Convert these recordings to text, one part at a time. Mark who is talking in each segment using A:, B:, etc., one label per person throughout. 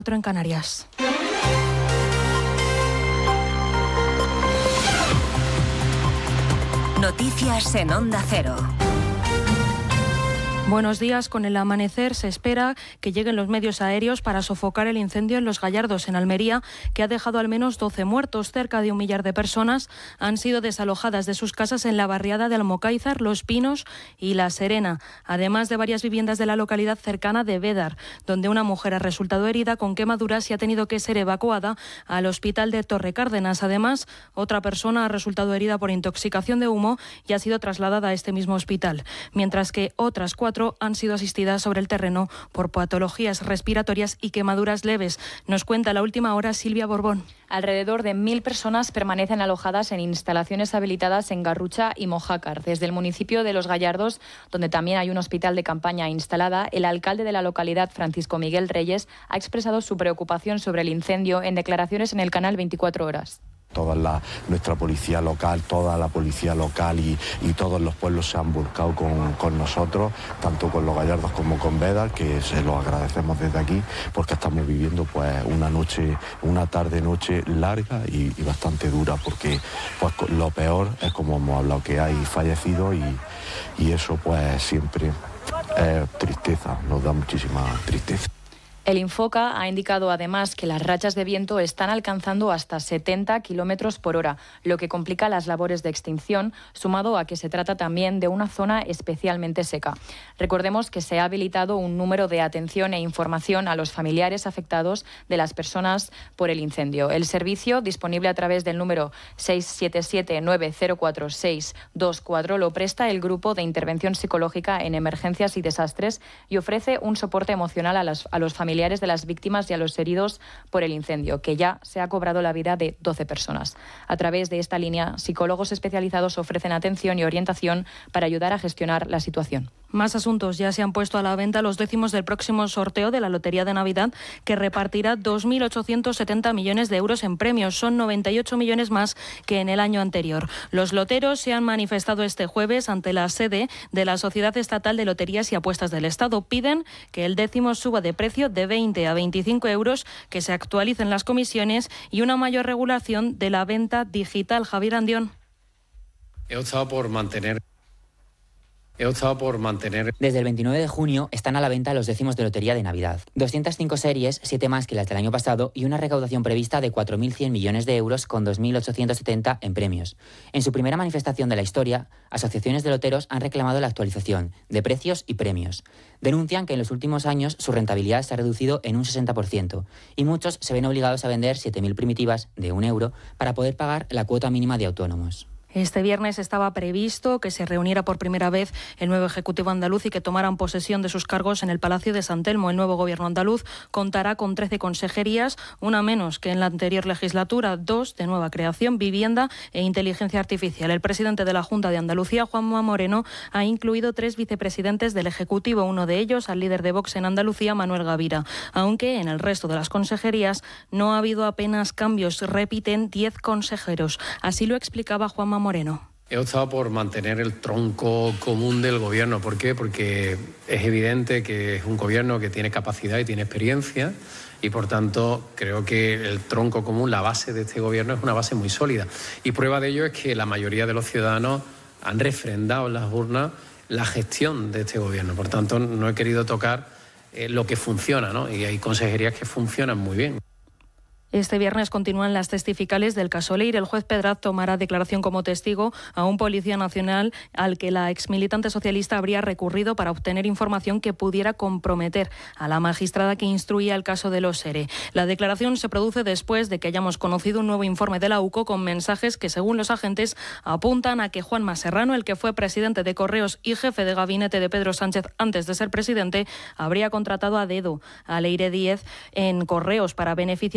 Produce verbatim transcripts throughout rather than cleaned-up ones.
A: En Canarias.
B: Noticias en Onda Cero.
A: Buenos días. Con el amanecer se espera que lleguen los medios aéreos para sofocar el incendio en Los Gallardos, en Almería, que ha dejado al menos doce muertos. Cerca de un millar de personas han sido desalojadas de sus casas en la barriada de Almocáizar, Los Pinos y La Serena, además de varias viviendas de la localidad cercana de Bédar, donde una mujer ha resultado herida con quemaduras y ha tenido que ser evacuada al hospital de Torrecárdenas. Además, otra persona ha resultado herida por intoxicación de humo y ha sido trasladada a este mismo hospital, mientras que otras cuatro han sido asistidas sobre el terreno por patologías respiratorias y quemaduras leves. Nos cuenta la última hora Silvia Borbón.
C: Alrededor de mil personas permanecen alojadas en instalaciones habilitadas en Garrucha y Mojácar. Desde el municipio de Los Gallardos, donde también hay un hospital de campaña instalada, el alcalde de la localidad, Francisco Miguel Reyes, ha expresado su preocupación sobre el incendio en declaraciones en el canal veinticuatro horas.
D: Toda la, nuestra policía local, toda la policía local y, y todos los pueblos se han volcado con, con nosotros, tanto con Los Gallardos como con Bédar, que se lo agradecemos desde aquí, porque estamos viviendo pues una noche, una tarde-noche larga y, y bastante dura, porque pues lo peor es, como hemos hablado, que hay fallecidos y, y eso pues siempre es tristeza, nos da muchísima tristeza.
C: El Infoca ha indicado además que las rachas de viento están alcanzando hasta setenta kilómetros por hora, lo que complica las labores de extinción, sumado a que se trata también de una zona especialmente seca. Recordemos que se ha habilitado un número de atención e información a los familiares afectados de las personas por el incendio. El servicio, disponible a través del número seis siete siete, nueve cero cuatro, seis dos cuatro, lo presta el Grupo de Intervención Psicológica en Emergencias y Desastres y ofrece un soporte emocional a, las, a los familiares de las víctimas y a los heridos por el incendio, que ya se ha cobrado la vida de doce personas. A través de esta línea, psicólogos especializados ofrecen atención y orientación para ayudar a gestionar la situación.
A: Más asuntos. Ya se han puesto a la venta los décimos del próximo sorteo de la Lotería de Navidad, que repartirá dos mil ochocientos setenta millones de euros en premios. Son noventa y ocho millones más que en el año anterior. Los loteros se han manifestado este jueves ante la sede de la Sociedad Estatal de Loterías y Apuestas del Estado. Piden que el décimo suba de precio de veinte a veinticinco euros, que se actualicen las comisiones y una mayor regulación de la venta digital. Javier Andión.
E: He optado por mantener He optado por mantener...
F: Desde el veintinueve de junio están a la venta los décimos de Lotería de Navidad. doscientas cinco series, siete más que las del año pasado y una recaudación prevista de cuatro mil cien millones de euros con dos mil ochocientos setenta en premios. En su primera manifestación de la historia, asociaciones de loteros han reclamado la actualización de precios y premios. Denuncian que en los últimos años su rentabilidad se ha reducido en un sesenta por ciento y muchos se ven obligados a vender siete mil primitivas de un euro para poder pagar la cuota mínima de autónomos.
A: Este viernes estaba previsto que se reuniera por primera vez el nuevo Ejecutivo andaluz y que tomaran posesión de sus cargos en el Palacio de San Telmo. El nuevo gobierno andaluz contará con trece consejerías, una menos que en la anterior legislatura, dos de nueva creación, vivienda e inteligencia artificial. El presidente de la Junta de Andalucía, Juanma Moreno, ha incluido tres vicepresidentes del Ejecutivo, uno de ellos al líder de Vox en Andalucía, Manuel Gavira. Aunque en el resto de las consejerías no ha habido apenas cambios, repiten diez consejeros. Así lo explicaba Juanma Moreno.
E: He optado por mantener el tronco común del gobierno. ¿Por qué? Porque es evidente que es un gobierno que tiene capacidad y tiene experiencia y, por tanto, creo que el tronco común, la base de este gobierno, es una base muy sólida. Y prueba de ello es que la mayoría de los ciudadanos han refrendado en las urnas la gestión de este gobierno. Por tanto, no he querido tocar eh, lo que funciona, ¿no? Y hay consejerías que funcionan muy bien.
A: Este viernes continúan las testificales del caso Leire. El juez Pedraz tomará declaración como testigo a un policía nacional al que la exmilitante socialista habría recurrido para obtener información que pudiera comprometer a la magistrada que instruía el caso de los ERE. La declaración se produce después de que hayamos conocido un nuevo informe de la U C O con mensajes que, según los agentes, apuntan a que Juanma Serrano, el que fue presidente de Correos y jefe de gabinete de Pedro Sánchez antes de ser presidente, habría contratado a dedo a Leire Díez en Correos para beneficiar a la presunta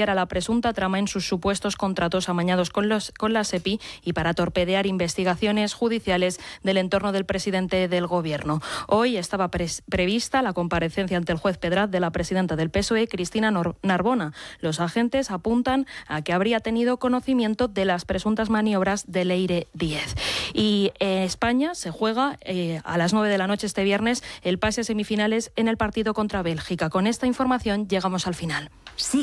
A: presunta trama en sus supuestos contratos amañados con, los, con la SEPI y para torpedear investigaciones judiciales del entorno del presidente del Gobierno. Hoy estaba pre prevista la comparecencia ante el juez Pedraz de la presidenta del P S O E, Cristina Narbona. Los agentes apuntan a que habría tenido conocimiento de las presuntas maniobras de Leire Díez. Y en España se juega eh, a las nueve de la noche este viernes el pase a semifinales en el partido contra Bélgica. Con esta información llegamos al final.
B: Sí.